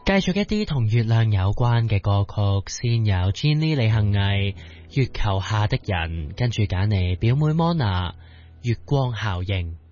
繼續一啲同月亮有關嘅歌曲，先有 Jenny 李幸倪月球下的人，跟住揀嚟表妹 Mona 月光效應。